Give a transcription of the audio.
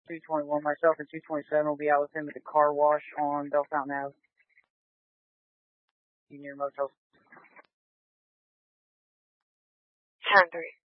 221. Myself and 227 will be out with him at the car wash on Bell Fountain Ave. Near Motel. 10-3.